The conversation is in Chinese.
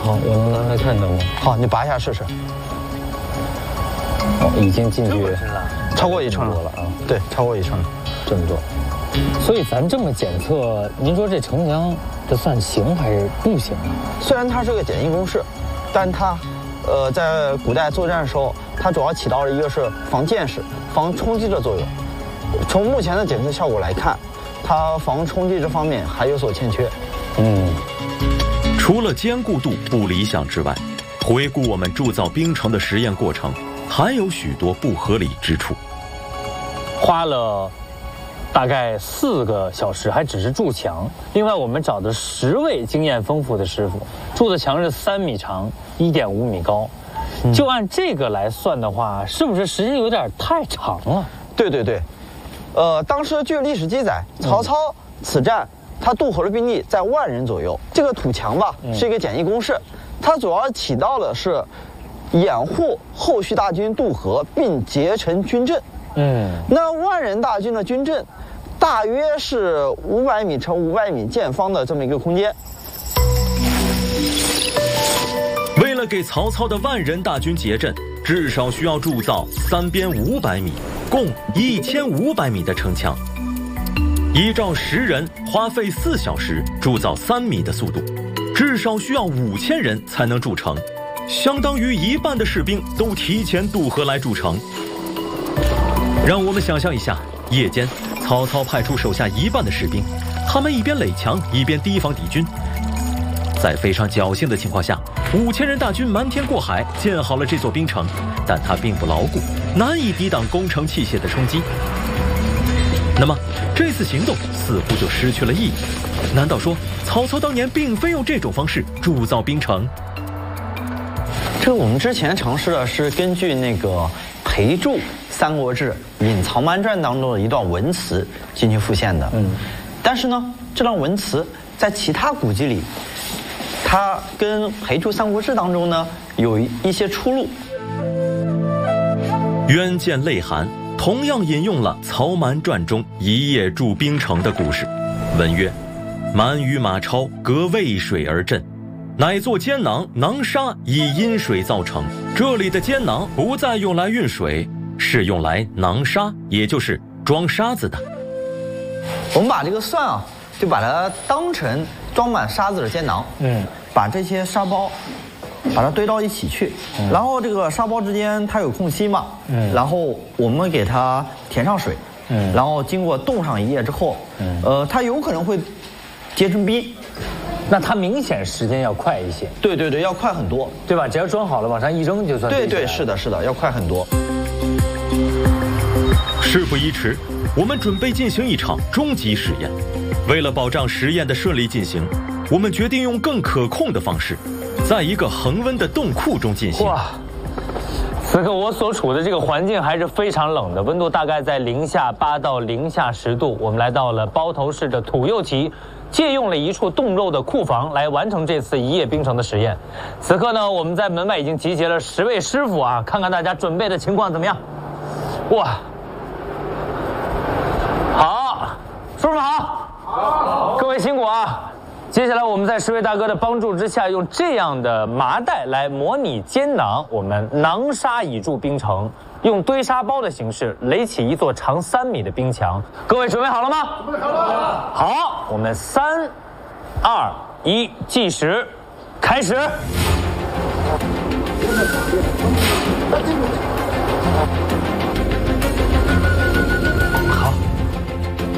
好，我能拿来看看吗？ 好，你拔一下试试。 哦，已经进去超过1寸了啊！ 对，超过1寸了， 这么多。所以咱这么检测，您说这城墙这算行还是不行啊？ 虽然它是个简易工事，但它，在古代作战的时候，它主要起到了一个是防箭矢、防冲击的作用。从目前的检测效果来看，它防冲击这方面还有所欠缺。 除了坚固度不理想之外，回顾我们铸造冰城的实验过程，还有许多不合理之处。 花了大概4个小时，还只是筑墙。另外，我们找的10位经验丰富的师傅，筑的墙是3米长、1.5米高。就按这个来算的话，是不是时间有点太长了？ 对对对，当时据历史记载，曹操此战他渡河的兵力在10000人左右。这个土墙吧是一个简易工事，它主要起到的是掩护后续大军渡河，并结成军阵。那10000人大军的军阵，大约是500米乘500米见方的这么一个空间。 为了给曹操的10000人大军结阵，至少需要铸造3边500米，共1500米的城墙。依照10人花费4小时铸造3米的速度，至少需要5000人才能筑成，相当于1半的士兵都提前渡河来筑城。让我们想象一下，夜间曹操派出手下1半的士兵，他们一边垒墙一边提防敌军，在非常侥幸的情况下，5000人大军瞒天过海建好了这座冰城，但它并不牢固，难以抵挡攻城器械的冲击。那么这次行动似乎就失去了意义。难道说曹操当年并非用这种方式铸造冰城？ 这个我们之前尝试的是根据那个裴注《三国志·引曹瞒传》当中的一段文词进行复现的。但是呢，这段文词在其他古籍里，它跟裴注《三国志》当中呢有一些出入。 渊见泪寒同样引用了《曹瞒传》中一夜筑冰城的故事，文曰：“瞒与马超隔渭水而阵，乃作坚囊，囊沙以阴水造成。这里的坚囊不再用来运水，是用来囊沙，也就是装沙子的。” 我们把这个蒜啊，就把它当成装满沙子的坚囊。把这些沙包把它堆到一起去，然后这个沙包之间它有空隙嘛，然后我们给它填上水，然后经过冻上1夜之后，它有可能会结成冰。 那它明显时间要快一些。 对对对，要快很多， 对吧？只要装好了往上一扔就算。 对对，是的，是的，要快很多。 事不宜迟，我们准备进行一场终极实验。为了保障实验的顺利进行，我们决定用更可控的方式，在一个恒温的冻库中进行。 哇！此刻我所处的这个环境还是非常冷的，温度大概在-8到-10度。我们来到了包头市的土右旗，借用了一处冻肉的库房来完成这次1夜冰城的实验。此刻呢，我们在门外已经集结了10位师傅啊，看看大家准备的情况怎么样？哇！好，师傅好。好，各位辛苦啊！接下来我们在10位大哥的帮助之下，用这样的麻袋来模拟坚囊，我们囊沙以筑冰城，用堆沙包的形式垒起一座长3米的冰墙。各位准备好了吗？准备好了。好，我们3、2、1，计时，开始。